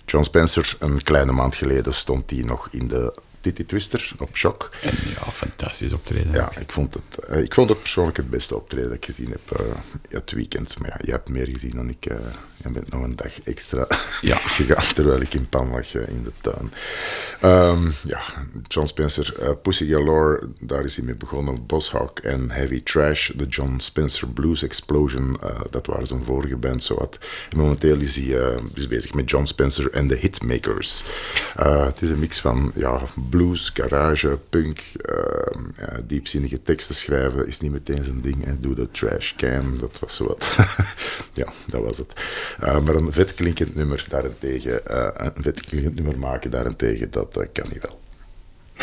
John Spencer, een kleine maand geleden stond hij nog in de Titty Twister op Shock. En ja, fantastisch optreden. Ja, ik vond het persoonlijk het beste optreden dat ik gezien heb het weekend. Maar ja, jij hebt meer gezien dan ik. Jij bent nog een dag extra gegaan, terwijl ik in pan lag in de tuin. John Spencer, Pussy Galore, daar is hij mee begonnen. Bosshawk en Heavy Trash, de John Spencer Blues Explosion, dat waren zijn vorige band zowat. En momenteel is hij bezig met John Spencer en de Hitmakers. Het is een mix van blues, garage, punk, diepzinnige teksten schrijven is niet meteen zijn ding. Hè. Doe de trash can, dat was zowat. Ja, dat was het. Maar een vetklinkend nummer daarentegen, een vetklinkend nummer maken daarentegen, dat kan hij wel.